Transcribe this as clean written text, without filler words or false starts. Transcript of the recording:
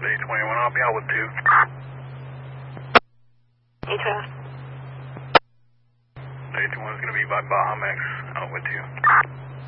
A21, I'll be out with 2. A12. A21 is going to be by Baja Max, out with 2.